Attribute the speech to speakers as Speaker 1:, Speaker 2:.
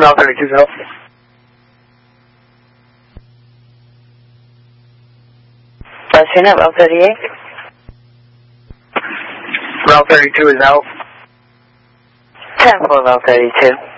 Speaker 1: Route 32 is out.
Speaker 2: Up, Route 38.
Speaker 1: Route 32 is out.
Speaker 2: 10-4, Route 32.